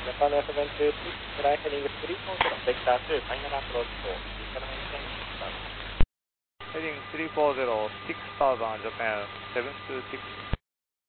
Japan F126, fly heading 340, vector 2, final approach for information. Heading 340, 6000 Japan 726.